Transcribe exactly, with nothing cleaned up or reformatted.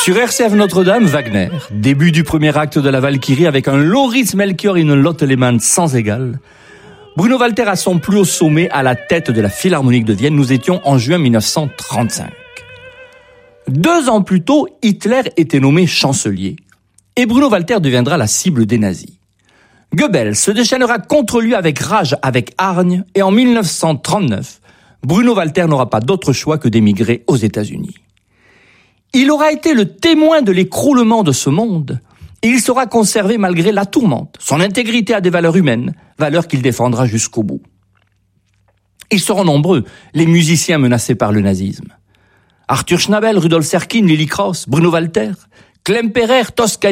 Sur R C F Notre-Dame, Wagner, début du premier acte de la Valkyrie avec un Lauritz Melchior in Lotte Lehmann sans égal. Bruno Walter à son plus haut sommet à la tête de la Philharmonique de Vienne. Nous étions en juin mille neuf cent trente-cinq. Deux ans plus tôt, Hitler était nommé chancelier et Bruno Walter deviendra la cible des nazis. Goebbels se déchaînera contre lui avec rage, avec hargne, et en mille neuf cent trente-neuf, Bruno Walter n'aura pas d'autre choix que d'émigrer aux États-Unis. Il aura été le témoin de l'écroulement de ce monde, et il sera conservé malgré la tourmente. Son intégrité a des valeurs humaines, valeurs qu'il défendra jusqu'au bout. Ils seront nombreux, les musiciens menacés par le nazisme. Arthur Schnabel, Rudolf Serkin, Lily Krauss, Bruno Walter, Klemperer, Tosca